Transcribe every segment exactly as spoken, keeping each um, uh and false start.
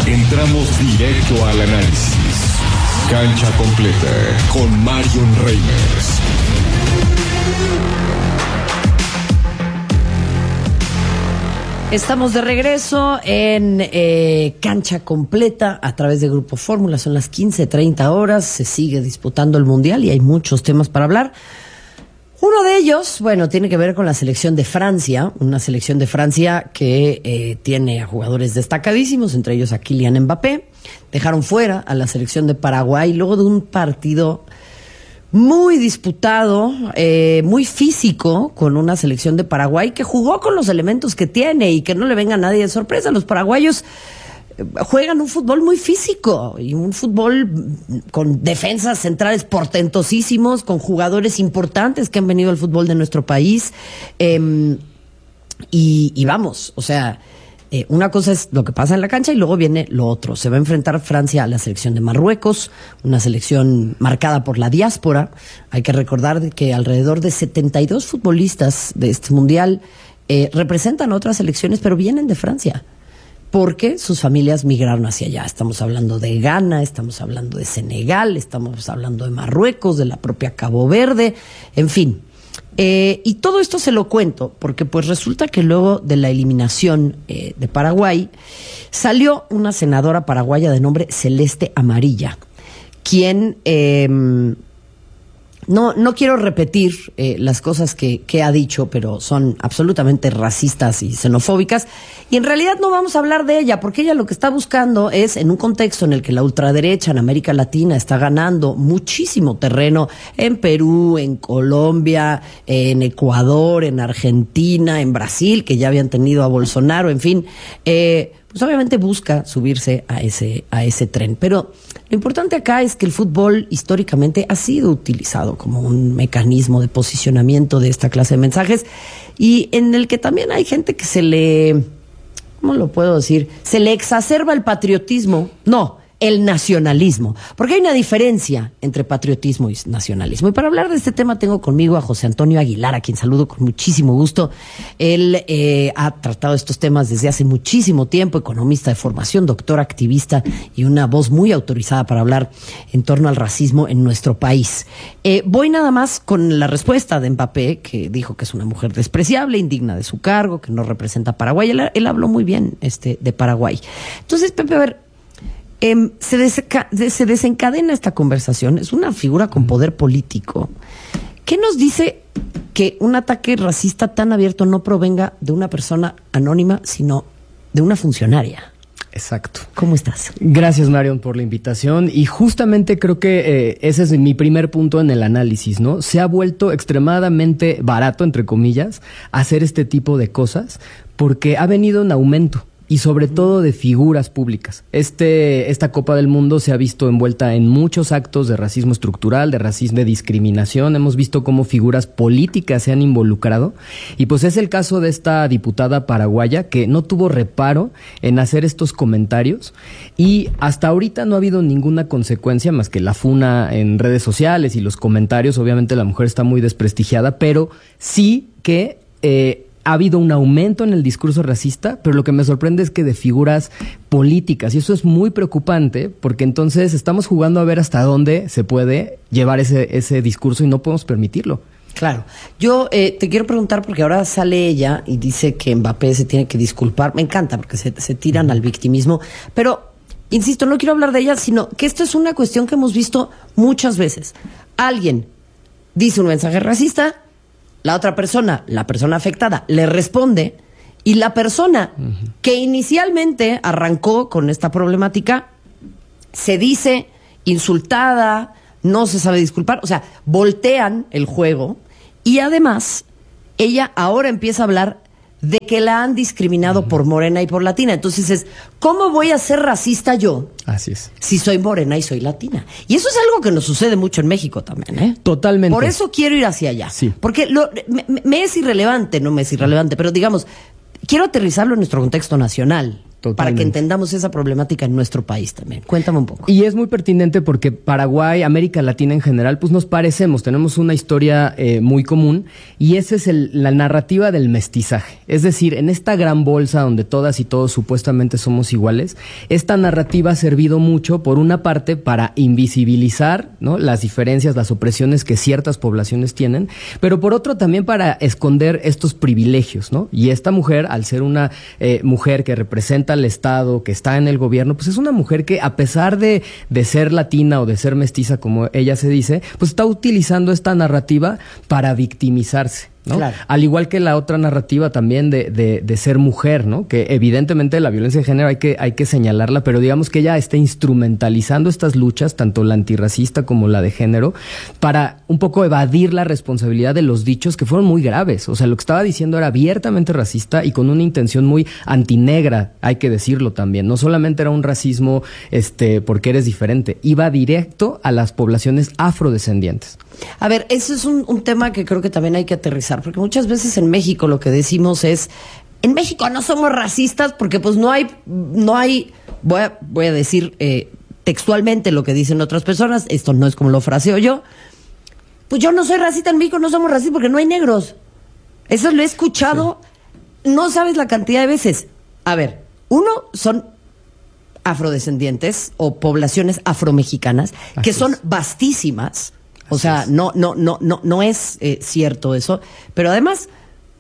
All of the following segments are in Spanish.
Entramos directo al análisis. Cancha completa con Marion Reimers. Estamos de regreso en eh, Cancha Completa a través de Grupo Fórmula. Son las quince treinta horas, se sigue disputando el Mundial y hay muchos temas para hablar. Uno de ellos, bueno, tiene que ver con la selección de Francia, una selección de Francia que eh, tiene a jugadores destacadísimos, entre ellos a Kylian Mbappé. Dejaron fuera a la selección de Paraguay luego de un partido muy disputado, eh, muy físico, con una selección de Paraguay que jugó con los elementos que tiene y que no le venga a nadie de sorpresa. Los paraguayos juegan un fútbol muy físico y un fútbol con defensas centrales portentosísimos, con jugadores importantes que han venido al fútbol de nuestro país. Eh, y, y vamos, o sea, Eh, una cosa es lo que pasa en la cancha y luego viene lo otro. Se va a enfrentar Francia a la selección de Marruecos, una selección marcada por la diáspora. Hay que recordar que alrededor de setenta y dos futbolistas de este mundial eh, representan otras selecciones, pero vienen de Francia, porque sus familias migraron hacia allá. Estamos hablando de Ghana, estamos hablando de Senegal, estamos hablando de Marruecos, de la propia Cabo Verde, en fin. Eh, y todo esto se lo cuento porque pues resulta que luego de la eliminación eh, de Paraguay salió una senadora paraguaya de nombre Celeste Amarilla, quien eh, no, no quiero repetir eh, las cosas que, que ha dicho, pero son absolutamente racistas y xenofóbicas, y en realidad no vamos a hablar de ella, porque ella lo que está buscando es, en un contexto en el que la ultraderecha en América Latina está ganando muchísimo terreno, en Perú, en Colombia, en Ecuador, en Argentina, en Brasil, que ya habían tenido a Bolsonaro, en fin, eh, pues obviamente busca subirse a ese, a ese tren. Pero lo importante acá es que el fútbol históricamente ha sido utilizado como un mecanismo de posicionamiento de esta clase de mensajes, y en el que también hay gente que se le, ¿cómo lo puedo decir? Se le exacerba el patriotismo. No, el nacionalismo, porque hay una diferencia entre patriotismo y nacionalismo. Y para hablar de este tema tengo conmigo a José Antonio Aguilar, a quien saludo con muchísimo gusto. Él eh, ha tratado estos temas desde hace muchísimo tiempo, economista de formación, doctor, activista y una voz muy autorizada para hablar en torno al racismo en nuestro país. Eh, voy nada más con la respuesta de Mbappé, que dijo que es una mujer despreciable, indigna de su cargo, que no representa a Paraguay. Él, él habló muy bien este, de Paraguay. Entonces, Pepe, a ver, Eh, se, desenca- se desencadena esta conversación. Es una figura con poder político. ¿Qué nos dice que un ataque racista tan abierto no provenga de una persona anónima, sino de una funcionaria? Exacto. ¿Cómo estás? Gracias, Marion, por la invitación. Y justamente creo que eh, ese es mi primer punto en el análisis, ¿no? Se ha vuelto extremadamente barato, entre comillas, hacer este tipo de cosas porque ha venido en aumento. Y sobre todo de figuras públicas. Este, esta Copa del Mundo se ha visto envuelta en muchos actos de racismo estructural, de racismo, de discriminación. Hemos visto cómo figuras políticas se han involucrado. Y pues es el caso de esta diputada paraguaya que no tuvo reparo en hacer estos comentarios. Y hasta ahorita no ha habido ninguna consecuencia más que la funa en redes sociales y los comentarios. Obviamente la mujer está muy desprestigiada, pero sí que Eh, ha habido un aumento en el discurso racista, pero lo que me sorprende es que de figuras políticas, y eso es muy preocupante, porque entonces estamos jugando a ver hasta dónde se puede llevar ese, ese discurso y no podemos permitirlo. Claro. Yo eh, te quiero preguntar, porque ahora sale ella y dice que Mbappé se tiene que disculpar. Me encanta, porque se, se tiran al victimismo, pero insisto, no quiero hablar de ella, sino que esto es una cuestión que hemos visto muchas veces. Alguien dice un mensaje racista, la otra persona, la persona afectada, le responde, y la persona uh-huh. que inicialmente arrancó con esta problemática se dice insultada, no se sabe disculpar, o sea, voltean el juego, y además ella ahora empieza a hablar de que la han discriminado uh-huh. por morena y por latina. Entonces es, ¿cómo voy a ser racista yo? Así es. Si soy morena y soy latina. Y eso es algo que nos sucede mucho en México también, ¿eh? Totalmente. Por eso quiero ir hacia allá. Sí. Porque lo, me, me es irrelevante, no me es irrelevante, pero digamos, quiero aterrizarlo en nuestro contexto nacional. Totalmente. Para que entendamos esa problemática en nuestro país también. Cuéntame un poco. Y es muy pertinente porque Paraguay, América Latina en general, pues nos parecemos, tenemos una historia eh, muy común y esa es el, la narrativa del mestizaje. Es decir, en esta gran bolsa donde todas y todos supuestamente somos iguales, esta narrativa ha servido mucho, por una parte, para invisibilizar, ¿no?, las diferencias, las opresiones que ciertas poblaciones tienen, pero por otro también para esconder estos privilegios, ¿no? Y esta mujer, al ser una eh, mujer que representa al Estado, que está en el gobierno, pues es una mujer que, a pesar de, de ser latina o de ser mestiza, como ella se dice, pues está utilizando esta narrativa para victimizarse, ¿no? Claro. Al igual que la otra narrativa también de, de, de ser mujer, ¿no? Que evidentemente la violencia de género hay que, hay que señalarla, pero digamos que ella está instrumentalizando estas luchas, tanto la antirracista como la de género, para un poco evadir la responsabilidad de los dichos que fueron muy graves. O sea, lo que estaba diciendo era abiertamente racista y con una intención muy antinegra, hay que decirlo también. No solamente era un racismo este, porque eres diferente, iba directo a las poblaciones afrodescendientes. A ver, eso es un, un tema que creo que también hay que aterrizar, porque muchas veces en México lo que decimos es, en México no somos racistas porque pues no hay, no hay, voy a, voy a decir eh, textualmente lo que dicen otras personas, esto no es como lo fraseo yo, pues yo no soy racista, en México no somos racistas porque no hay negros. Eso lo he escuchado, sí. No sabes la cantidad de veces. A ver, uno, son afrodescendientes o poblaciones afromexicanas, Así que son es. vastísimas. O Así sea, es. no, no, no, no, no es eh, cierto eso. Pero además,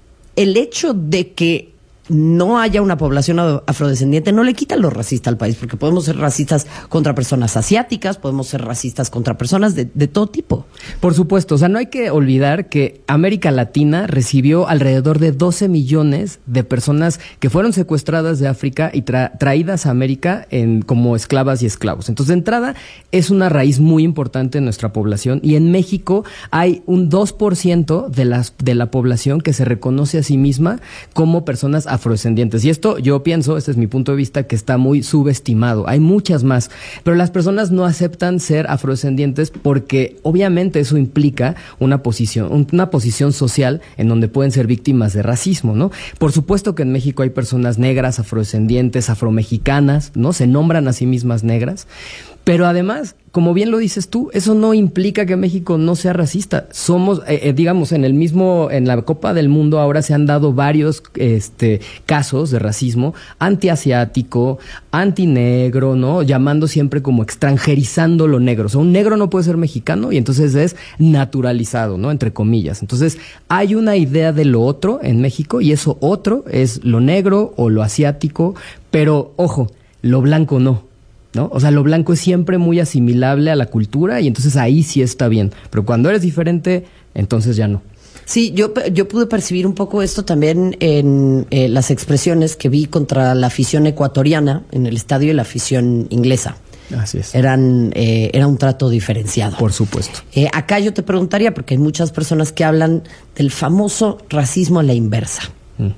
el hecho de que no haya una población afrodescendiente no le quita lo racista al país, porque podemos ser racistas contra personas asiáticas, podemos ser racistas contra personas de, de todo tipo. Por supuesto, o sea, no hay que olvidar que América Latina recibió alrededor de doce millones de personas que fueron secuestradas de África y tra traídas a América en, como esclavas y esclavos. Entonces, de entrada, es una raíz muy importante en nuestra población, y en México hay un dos por ciento de, las, de la población que se reconoce a sí misma como personas afrodescendientes. Y esto, yo pienso, este es mi punto de vista, que está muy subestimado. Hay muchas más, pero las personas no aceptan ser afrodescendientes porque obviamente eso implica una posición, una posición social en donde pueden ser víctimas de racismo, ¿no? Por supuesto que en México hay personas negras, afrodescendientes, afromexicanas, ¿no? Se nombran a sí mismas negras, pero además, como bien lo dices tú, eso no implica que México no sea racista. Somos, eh, eh, digamos, en el mismo, en la Copa del Mundo ahora se han dado varios este, casos de racismo antiasiático, antinegro, ¿no? Llamando siempre como extranjerizando lo negro. O sea, un negro no puede ser mexicano y entonces es naturalizado, ¿no? Entre comillas. Entonces, hay una idea de lo otro en México y eso otro es lo negro o lo asiático, pero, ojo, lo blanco no. ¿No? O sea, lo blanco es siempre muy asimilable a la cultura y entonces ahí sí está bien. Pero cuando eres diferente, entonces ya no. Sí, yo, yo pude percibir un poco esto también en eh, las expresiones que vi contra la afición ecuatoriana en el estadio y la afición inglesa. Así es. Eran, eh, era un trato diferenciado. Por supuesto. Eh, acá yo te preguntaría, porque hay muchas personas que hablan del famoso racismo a la inversa. Mm.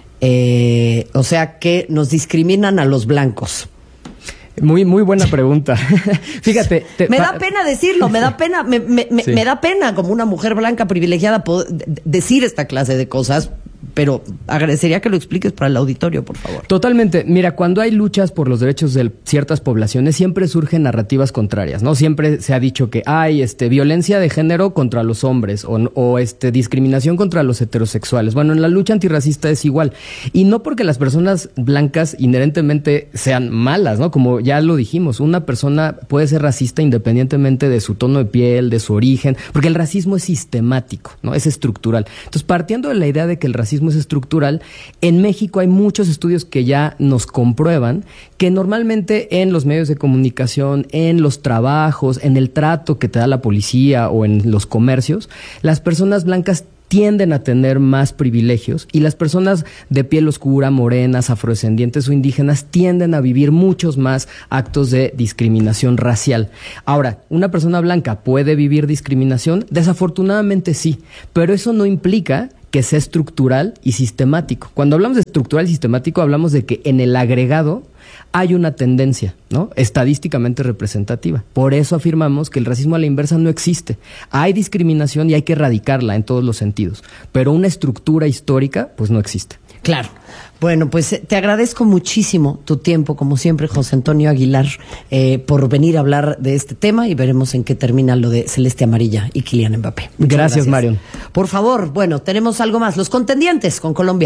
Eh, o sea, que nos discriminan a los blancos. Muy, muy buena pregunta. Fíjate. Te, me da pena decirlo, me da pena, me, me, sí. me da pena como una mujer blanca privilegiada poder decir esta clase de cosas, pero agradecería que lo expliques para el auditorio, por favor. Totalmente. Mira, cuando hay luchas por los derechos de ciertas poblaciones, siempre surgen narrativas contrarias, ¿no? Siempre se ha dicho que hay este, violencia de género contra los hombres o, o este, discriminación contra los heterosexuales. Bueno, en la lucha antirracista es igual. Y no porque las personas blancas inherentemente sean malas, ¿no? Como ya lo dijimos, una persona puede ser racista independientemente de su tono de piel, de su origen, porque el racismo es sistemático, ¿no? Es estructural. Entonces, partiendo de la idea de que el racismo es estructural, en México hay muchos estudios que ya nos comprueban que normalmente en los medios de comunicación, en los trabajos, en el trato que te da la policía o en los comercios, las personas blancas tienden a tener más privilegios y las personas de piel oscura, morenas, afrodescendientes o indígenas tienden a vivir muchos más actos de discriminación racial. Ahora, ¿una persona blanca puede vivir discriminación? Desafortunadamente sí, pero eso no implica que sea estructural y sistemático. Cuando hablamos de estructural y sistemático, hablamos de que en el agregado hay una tendencia, ¿no? Estadísticamente representativa. Por eso afirmamos que el racismo a la inversa no existe. Hay discriminación y hay que erradicarla en todos los sentidos, pero una estructura histórica, pues no existe. Claro. Bueno, pues te agradezco muchísimo tu tiempo, como siempre, José Antonio Aguilar, eh, por venir a hablar de este tema y veremos en qué termina lo de Celeste Amarilla y Kylian Mbappé. Muchas gracias, gracias, Marion. Por favor, bueno, tenemos algo más. Los contendientes con Colombia.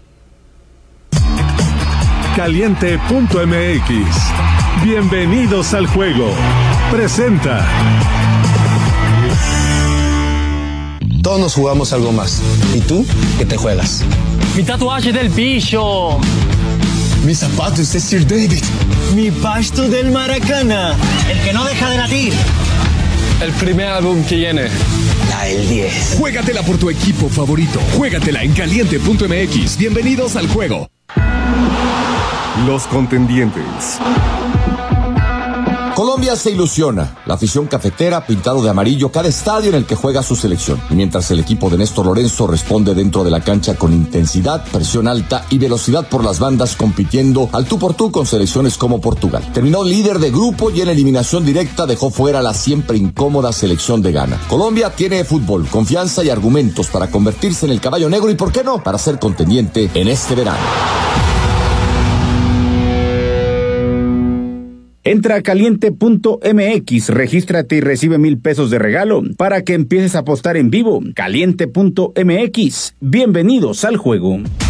Caliente punto M X. Bienvenidos al juego. Presenta. Todos nos jugamos algo más. ¿Y tú qué te juegas? Mi tatuaje del bicho. Mis zapatos de Sir David. Mi pasto del Maracana. El que no deja de latir. El primer álbum que viene. La el diez. Juégatela por tu equipo favorito. Juégatela en Caliente punto M X. Bienvenidos al juego. Los contendientes. Colombia se ilusiona. La afición cafetera pintado de amarillo cada estadio en el que juega su selección. Mientras el equipo de Néstor Lorenzo responde dentro de la cancha con intensidad, presión alta y velocidad por las bandas, compitiendo al tú por tú con selecciones como Portugal. Terminó líder de grupo y en eliminación directa dejó fuera a la siempre incómoda selección de Ghana. Colombia tiene fútbol, confianza y argumentos para convertirse en el caballo negro y, ¿por qué no?, para ser contendiente en este verano. Entra a Caliente punto M X, regístrate y recibe mil pesos de regalo para que empieces a apostar en vivo. Caliente punto M X, bienvenidos al juego.